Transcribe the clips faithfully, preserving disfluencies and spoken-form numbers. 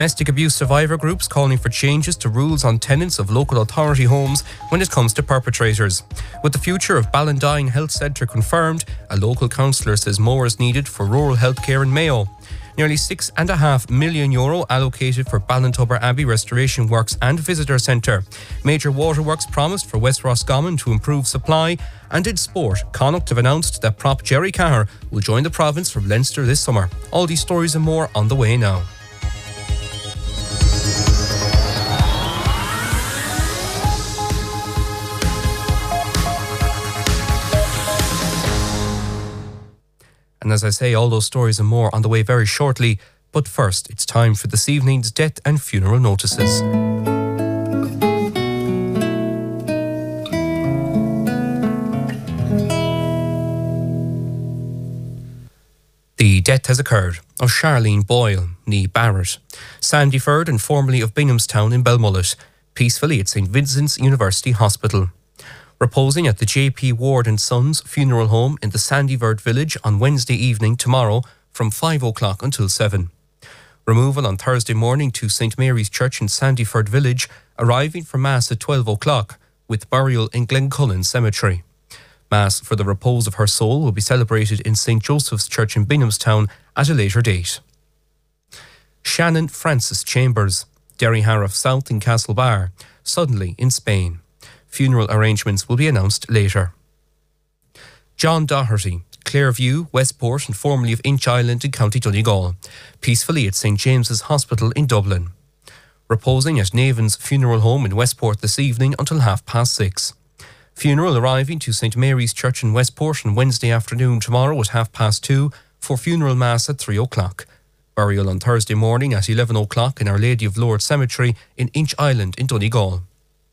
Domestic abuse survivor groups calling for changes to rules on tenants of local authority homes when it comes to perpetrators. With the future of Ballantyne Health Centre confirmed, a local councillor says more is needed for rural healthcare in Mayo. Nearly six and a half million euro allocated for Ballintubber Abbey restoration works and visitor centre. Major waterworks promised for West Roscommon to improve supply. And in sport, Connacht have announced that prop Jerry Caher will join the province from Leinster this summer. All these stories and more on the way now. And as I say, all those stories and more on the way very shortly. But first, it's time for this evening's death and funeral notices. The death has occurred of Charlene Boyle, née Barrett, Sandyford and formerly of Binghamstown in Belmullet, peacefully at St Vincent's University Hospital. Reposing at the J P Ward and Sons Funeral Home in the Sandyford village on Wednesday evening tomorrow from five o'clock until seven. Removal on Thursday morning to St Mary's Church in Sandyford village, arriving for Mass at twelve o'clock, with burial in Glencullen Cemetery. Mass for the repose of her soul will be celebrated in St Joseph's Church in Binghamstown at a later date. Shannon Francis Chambers, Derryharrow South in Castlebar, suddenly in Spain. Funeral arrangements will be announced later. John Doherty, Clairview, Westport and formerly of Inch Island in County Donegal, peacefully at St James's Hospital in Dublin. Reposing at Navan's Funeral Home in Westport this evening until half past six. Funeral arriving to St Mary's Church in Westport on Wednesday afternoon tomorrow at half past two for funeral mass at three o'clock. Burial on Thursday morning at eleven o'clock in Our Lady of Lourdes Cemetery in Inch Island in Donegal.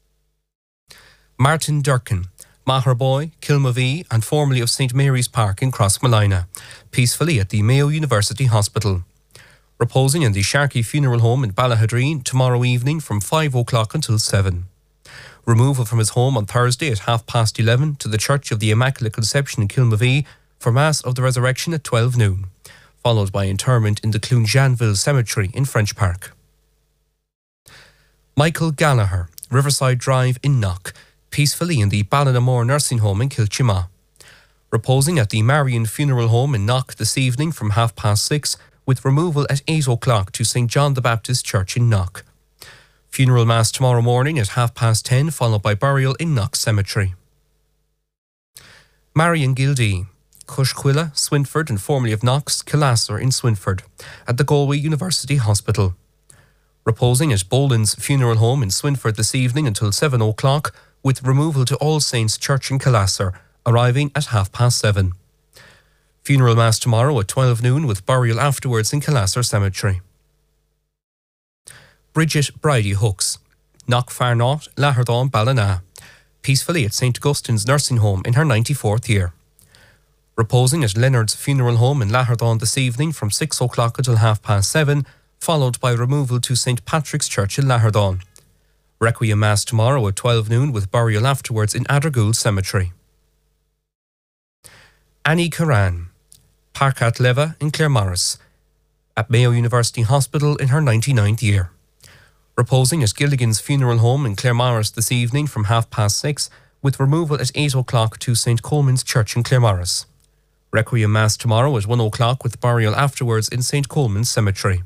Martin Durkin, Maherboy, Kilmavee and formerly of St Mary's Park in Crossmolina, peacefully at the Mayo University Hospital. Reposing in the Sharkey Funeral Home in Ballahadreen tomorrow evening from five o'clock until seven. Removal from his home on Thursday at half past eleven to the Church of the Immaculate Conception in Kilmavee for Mass of the Resurrection at twelve noon, followed by interment in the Clunjanville Cemetery in French Park. Michael Gallagher, Riverside Drive in Knock, peacefully in the Ballinamore Nursing Home in Kilchima. Reposing at the Marion Funeral Home in Knock this evening from half past six, with removal at eight o'clock to St John the Baptist Church in Knock. Funeral Mass tomorrow morning at half past ten, followed by burial in Knock Cemetery. Marion Gildee, Cushquilla, Swinford and formerly of Knox, Killasser in Swinford, at the Galway University Hospital. Reposing at Boland's Funeral Home in Swinford this evening until seven o'clock, with removal to All Saints Church in Killasser, arriving at half past seven. Funeral Mass tomorrow at twelve noon with burial afterwards in Killasser Cemetery. Bridget Bridie Hooks, Knockfarnaught, Laherdon, Ballina, peacefully at St Augustine's Nursing Home in her ninety-fourth year. Reposing at Leonard's Funeral Home in Laherdon this evening from six o'clock until half past seven, followed by removal to St Patrick's Church in Laherdon. Requiem Mass tomorrow at twelve noon with burial afterwards in Addergould Cemetery. Annie Curran, Parkat Leva in Claremorris, at Mayo University Hospital in her ninety-ninth year. Reposing at Gilligan's Funeral Home in Claremorris this evening from half past six, with removal at eight o'clock to St Coleman's Church in Claremorris. Requiem Mass tomorrow at one o'clock with burial afterwards in St Coleman's Cemetery.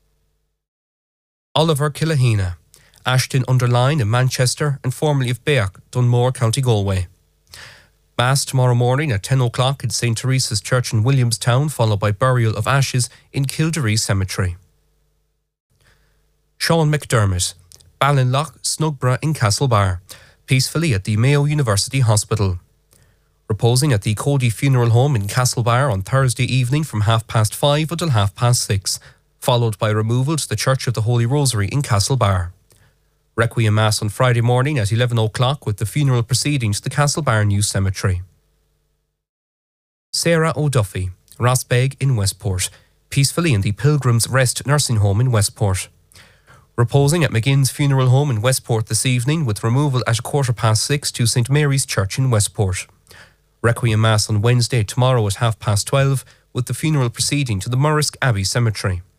Oliver Killahena, Ashton-under-Lyne in Manchester and formerly of Beach, Dunmore, County Galway. Mass tomorrow morning at ten o'clock in St Teresa's Church in Williamstown, followed by burial of ashes in Kildare Cemetery. Sean McDermott, Ballinlough, Snugborough in Castlebar, peacefully at the Mayo University Hospital. Reposing at the Cody Funeral Home in Castlebar on Thursday evening from half past five until half past six, followed by removal to the Church of the Holy Rosary in Castlebar. Requiem Mass on Friday morning at eleven o'clock with the funeral proceeding to the Castlebar New Cemetery. Sarah O'Duffy, Rossbeg in Westport, peacefully in the Pilgrim's Rest Nursing Home in Westport. Reposing at McGinn's Funeral Home in Westport this evening with removal at a quarter past six to St Mary's Church in Westport. Requiem Mass on Wednesday tomorrow at half past twelve with the funeral proceeding to the Murrisk Abbey Cemetery.